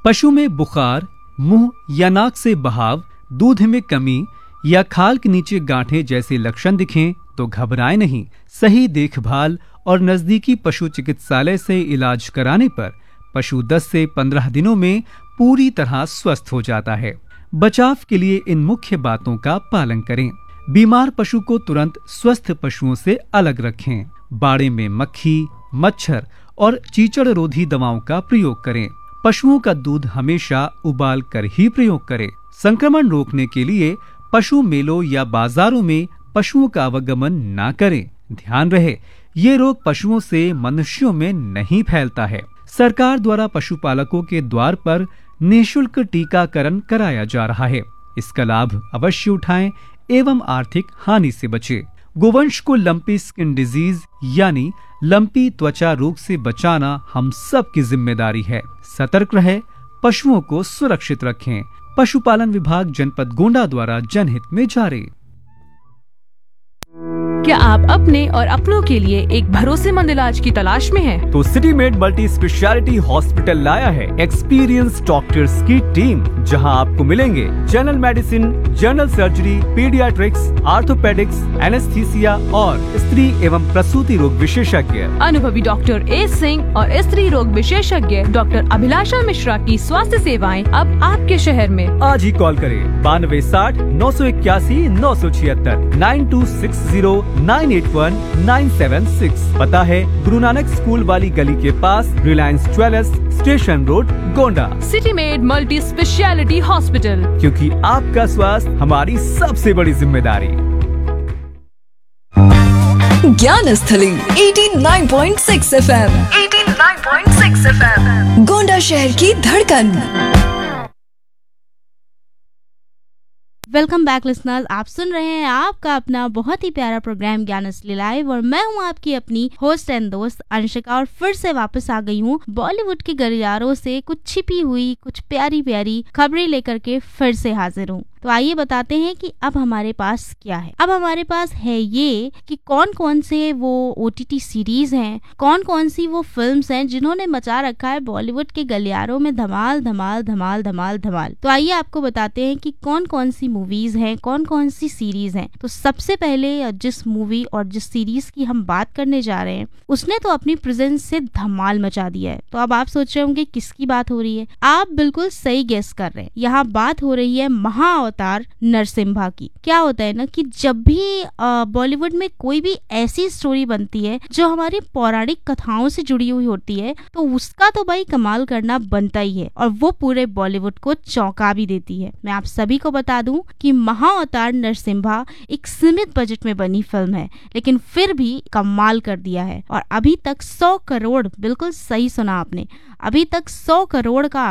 पशु में बुखार, मुंह या नाक से बहाव, दूध में कमी या खाल के नीचे गांठें जैसे लक्षण दिखें तो घबराएं नहीं। सही देखभाल और नजदीकी पशु चिकित्सालय से इलाज कराने पर पशु 10 से 15 दिनों में पूरी तरह स्वस्थ हो जाता है। बचाव के लिए इन मुख्य बातों का पालन करें। बीमार पशु को तुरंत स्वस्थ पशुओं से अलग रखें। बाड़े में मक्खी, मच्छर और चीचड़ रोधी दवाओं का प्रयोग करें। पशुओं का दूध हमेशा उबाल कर ही प्रयोग करें। संक्रमण रोकने के लिए पशु मेलों या बाजारों में पशुओं का आवागमन न करें। ध्यान रहे, ये रोग पशुओं से मनुष्यों में नहीं फैलता है। सरकार द्वारा पशुपालकों के द्वार पर निःशुल्क टीकाकरण कराया जा रहा है। इसका लाभ अवश्य उठाएं एवं आर्थिक हानि से बचें। गोवंश को लंपी स्किन डिजीज यानी लंपी त्वचा रोग से बचाना हम सब की जिम्मेदारी है। सतर्क रहे, पशुओं को सुरक्षित रखें। पशुपालन विभाग जनपद गोंडा द्वारा जनहित में जारी। क्या आप अपने और अपनों के लिए एक भरोसेमंद इलाज की तलाश में हैं? तो city made multi speciality hospital लाया है एक्सपीरियंस डॉक्टर्स की टीम, जहां आपको मिलेंगे general medicine, general surgery, paediatrics, orthopaedics, anaesthesia और स्त्री एवं प्रसूति रोग विशेषज्ञ। अनुभवी डॉक्टर ए सिंह और स्त्री रोग विशेषज्ञ डॉक्टर अभिलाषा मिश्रा की स्वास्थ्य सेवाएं अब आपके शहर में। आज ही कॉल करें 9260 981 976 9260 981-976। पता है गुरु नानक स्कूल वाली गली के पास, Reliance jewellers, station road, Gonda. City made multi speciality hospital, क्योंकि आपका स्वास्थ्य हमारी सबसे बड़ी जिम्मेदारी। ज्ञान स्थली 89.6 FM, 89.6 FM, गोंडा शहर की धड़कन। वेलकम बैक लिसनर्स, आप सुन रहे हैं आपका अपना बहुत ही प्यारा प्रोग्राम ज्ञान असली लाइव और मैं हूं आपकी अपनी होस्ट एंड दोस्त अंशिका और फिर से वापस आ गई हूं बॉलीवुड के गलियारों से कुछ छिपी हुई, कुछ प्यारी प्यारी खबरें लेकर के फिर से हाजिर हूं। तो आइए बताते हैं कि अब हमारे पास क्या है। अब हमारे पास है ये कि कौन कौन से वो OTT सीरीज हैं, कौन कौन सी वो फिल्म्स हैं जिन्होंने मचा रखा है बॉलीवुड के गलियारों में धमाल धमाल धमाल धमाल धमाल। तो आइए आपको बताते हैं कि कौन कौन सी मूवीज हैं, कौन कौन सी सीरीज हैं। तो सबसे पहले जिस मूवी और जिस सीरीज की हम बात करने जा रहे हैं उसने तो अपनी प्रेजेंस से धमाल मचा दिया है। तो अब आप सोच रहे होंगे किसकी बात हो रही है। आप बिल्कुल सही गेस कर रहे हैं, यहाँ बात हो रही है महाअवतार नरसिम्हा की। क्या होता है ना कि जब भी बॉलीवुड में कोई भी ऐसी स्टोरी बनती है जो हमारी पौराणिक कथाओं से जुड़ी हुई होती है तो उसका तो भाई कमाल करना बनता ही है और वो पूरे बॉलीवुड को चौंका भी देती है। मैं आप सभी को बता दूं कि महाअवतार नरसिम्हा एक सीमित बजट में बनी फिल्म है, लेकिन फिर भी कमाल कर दिया है और अभी तक 100 करोड़, बिल्कुल सही सुना आपने, अभी तक 100 करोड़ का